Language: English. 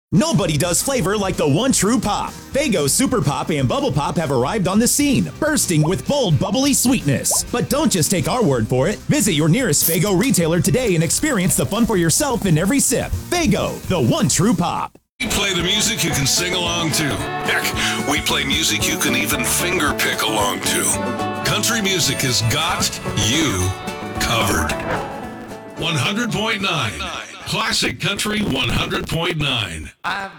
Nobody does flavor like the one true pop. Faygo Super Pop and Bubble Pop have arrived on the scene, bursting with bold, bubbly sweetness. But don't just take our word for it. Visit your nearest Faygo retailer today and experience the fun for yourself in every sip. Faygo, the one true pop. We play the music you can sing along to. Heck, we play music you can even finger pick along to. Country music has got you covered. 100.9. Classic Country 100.9.